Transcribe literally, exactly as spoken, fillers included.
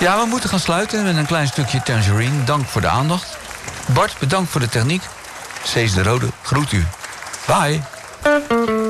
Ja, we moeten gaan sluiten met een klein stukje Tangerine. Dank voor de aandacht. Bart, bedankt voor de techniek. Cees de Rode groet u. Bye.